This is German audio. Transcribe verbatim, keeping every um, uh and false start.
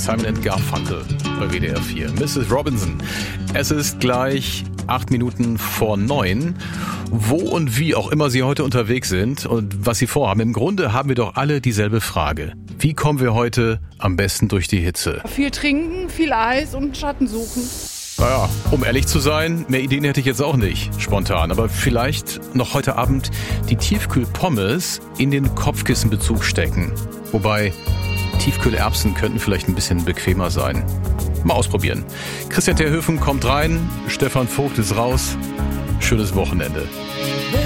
Simon and Garfunkel bei W D R vier. Missus Robinson. Es ist gleich acht Minuten vor neun. Wo und wie auch immer Sie heute unterwegs sind und was Sie vorhaben, im Grunde haben wir doch alle dieselbe Frage. Wie kommen wir heute am besten durch die Hitze? Viel trinken, viel Eis und Schatten suchen. Naja, um ehrlich zu sein, mehr Ideen hätte ich jetzt auch nicht, spontan. Aber vielleicht noch heute Abend die Tiefkühlpommes in den Kopfkissenbezug stecken. Wobei, Tiefkühlerbsen könnten vielleicht ein bisschen bequemer sein. Mal ausprobieren. Christian Terhöfen kommt rein, Stefan Vogt ist raus. Schönes Wochenende.